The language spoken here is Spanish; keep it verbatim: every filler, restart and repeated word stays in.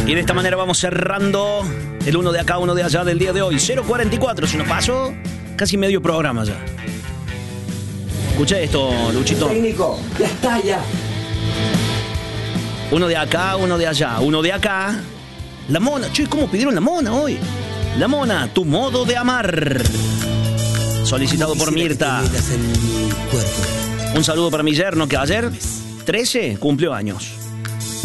Y de esta manera vamos cerrando el uno de acá, uno de allá del día de hoy. cero cuarenta y cuatro, se nos pasó casi medio programa ya. Escucha esto, Luchito. Técnico, ya está, ya. Uno de acá, uno de allá, uno de acá. La mona, che, ¿cómo pidieron la mona hoy? La mona, tu modo de amar. Solicitado por Mirta. Un saludo para mi yerno que ayer, trece, cumplió años.